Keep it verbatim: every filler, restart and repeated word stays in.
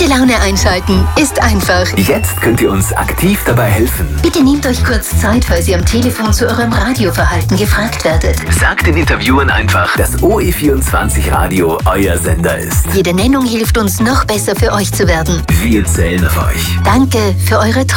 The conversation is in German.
Laune einschalten ist einfach. Jetzt könnt ihr uns aktiv dabei helfen. Bitte nehmt euch kurz Zeit, falls ihr am Telefon zu eurem Radioverhalten gefragt werdet. Sagt den Interviewern einfach, dass O E vierundzwanzig Radio euer Sender ist. Jede Nennung hilft uns, noch besser für euch zu werden. Wir zählen auf euch. Danke für eure Treue.